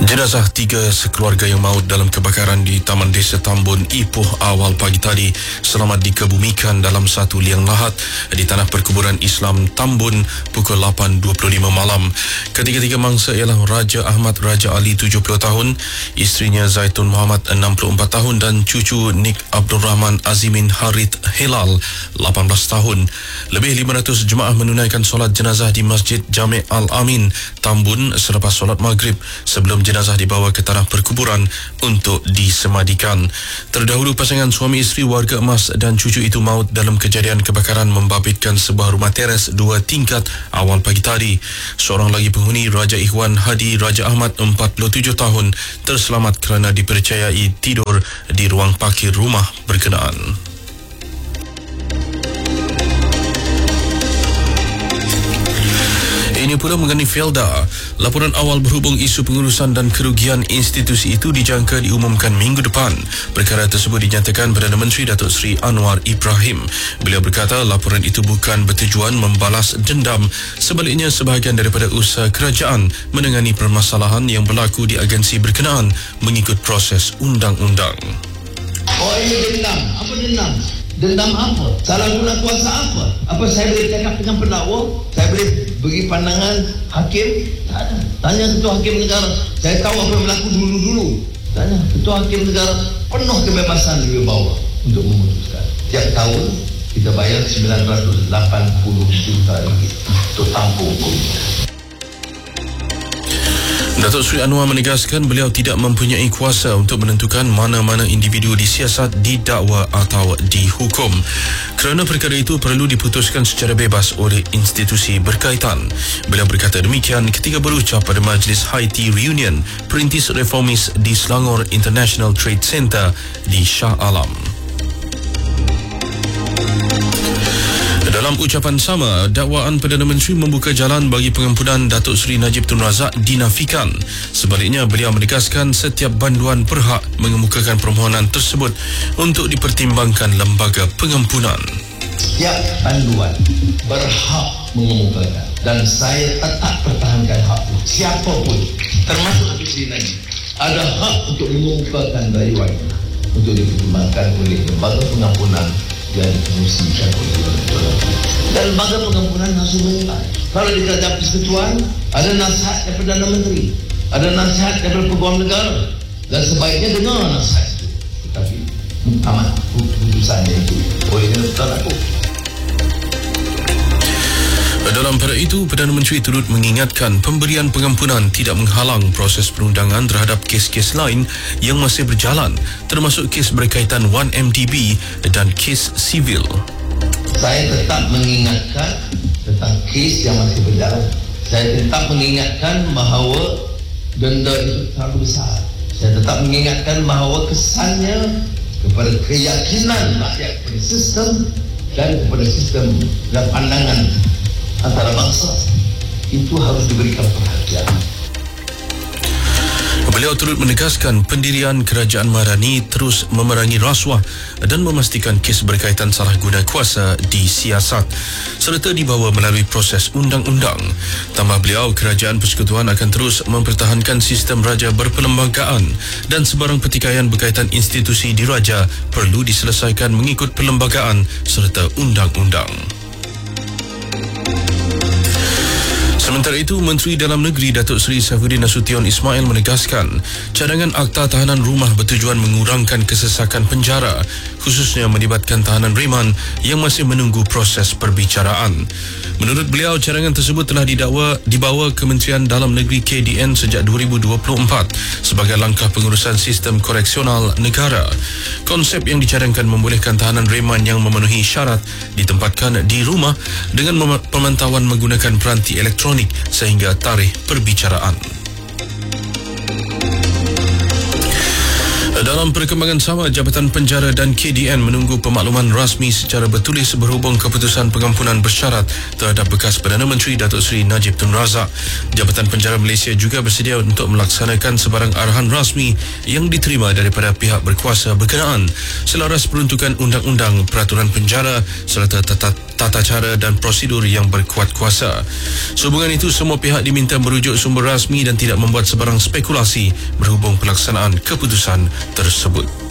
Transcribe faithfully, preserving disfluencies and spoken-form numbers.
Jenazah tiga sekeluarga yang maut dalam kebakaran di Taman Desa Tambun, Ipoh awal pagi tadi selamat dikebumikan dalam satu liang lahat di Tanah Perkuburan Islam Tambun pukul lapan dua puluh lima malam. Ketiga-tiga mangsa ialah Raja Ahmad Raja Ali tujuh puluh tahun, isterinya Zaitun Muhammad enam puluh empat tahun dan cucu Nik Abdul Rahman Azimin Harith Hilal lapan belas tahun. Lebih lima ratus jemaah menunaikan solat jenazah di Masjid Jami' Al-Amin Tambun selepas solat maghrib sebelum jenazah dibawa ke tanah perkuburan untuk disemadikan. Terdahulu pasangan suami isteri warga emas dan cucu itu maut dalam kejadian kebakaran membabitkan sebuah rumah teres dua tingkat awal pagi tadi. Seorang lagi penghuni Raja Ikhwan Hadi Raja Ahmad empat puluh tujuh tahun terselamat kerana dipercayai tidur di ruang parkir rumah berkenaan. Ini pula mengenai Felda. Laporan awal berhubung isu pengurusan dan kerugian institusi itu dijangka diumumkan minggu depan. Perkara tersebut dinyatakan Perdana Menteri Datuk Seri Anwar Ibrahim. Beliau berkata laporan itu bukan bertujuan membalas dendam. Sebaliknya, sebahagian daripada usaha kerajaan menangani permasalahan yang berlaku di agensi berkenaan mengikut proses undang-undang. Oh, ini dendam. Apa dendam? Dendam apa? Salah guna kuasa apa? Apa saya boleh cakap dengan pendakwa? Saya boleh beri pandangan hakim? Tak ada. Tanya ketua hakim negara. Saya tahu apa yang berlaku dulu-dulu. Tanya ketua hakim negara. Penuh kebebasan di bawah untuk memutuskan. Tiap tahun kita bayar sembilan ratus lapan puluh juta ringgit untuk tampung hukum. Datuk Seri Anwar menegaskan beliau tidak mempunyai kuasa untuk menentukan mana-mana individu disiasat, didakwa atau dihukum. Kerana perkara itu perlu diputuskan secara bebas oleh institusi berkaitan. Beliau berkata demikian ketika berucap pada Majlis Haiti Reunion Perintis Reformis di Selangor International Trade Center di Shah Alam. Dalam ucapan sama, dakwaan Perdana Menteri membuka jalan bagi pengampunan Datuk Seri Najib Tun Razak dinafikan. Sebaliknya, beliau menegaskan setiap banduan berhak mengemukakan permohonan tersebut untuk dipertimbangkan lembaga pengampunan. Setiap banduan berhak mengemukakan dan saya tetap pertahankan hak itu. Siapapun, termasuk Datuk Seri Najib, ada hak untuk mengemukakan banduan untuk dipertimbangkan oleh lembaga pengampunan yang difungsikan oleh dan lembaga pengampunan harus menilai. Kalau di kerajaan persekutuan ada nasihat daripada Perdana Menteri, ada nasihat daripada Peguam Negara, dan sebaiknya dengar nasihat itu. Tetapi amat keputusannya itu oleh negara aku. Dalam pada itu, Perdana Menteri turut mengingatkan pemberian pengampunan tidak menghalang proses perundangan terhadap kes-kes lain yang masih berjalan, termasuk kes berkaitan one M D B dan kes sivil. Saya tetap mengingatkan tentang kes yang masih berjalan. Saya tetap mengingatkan bahawa denda itu terlalu besar. Saya tetap mengingatkan bahawa kesannya kepada keyakinan rakyat kepada sistem dan kepada sistem dan pandangan antara bangsa itu harus diberikan perhatian. Beliau turut menegaskan pendirian Kerajaan Madani terus memerangi rasuah dan memastikan kes berkaitan salah guna kuasa disiasat serta dibawa melalui proses undang-undang. Tambah beliau, Kerajaan Persekutuan akan terus mempertahankan sistem raja berperlembagaan dan sebarang pertikaian berkaitan institusi diraja perlu diselesaikan mengikut perlembagaan serta undang-undang. Sementara itu, Menteri Dalam Negeri Datuk Seri Saifuddin Nasution Ismail menegaskan cadangan Akta Tahanan Rumah bertujuan mengurangkan kesesakan penjara, khususnya melibatkan tahanan reman yang masih menunggu proses perbicaraan. Menurut beliau, cadangan tersebut telah didakwa dibawa Kementerian Dalam Negeri K D N sejak dua ribu dua puluh empat sebagai langkah pengurusan sistem koreksional negara. Konsep yang dicadangkan membolehkan tahanan reman yang memenuhi syarat ditempatkan di rumah dengan pemantauan menggunakan peranti elektronik sehingga tarikh perbicaraan. Dalam perkembangan sama, Jabatan Penjara dan K D N menunggu pemakluman rasmi secara bertulis berhubung keputusan pengampunan bersyarat terhadap bekas Perdana Menteri Datuk Seri Najib Tun Razak. Jabatan Penjara Malaysia juga bersedia untuk melaksanakan sebarang arahan rasmi yang diterima daripada pihak berkuasa berkenaan selaras peruntukan undang-undang, peraturan penjara serta tata, tata cara dan prosedur yang berkuat kuasa. Sehubungan itu, semua pihak diminta merujuk sumber rasmi dan tidak membuat sebarang spekulasi berhubung pelaksanaan keputusan tersebut.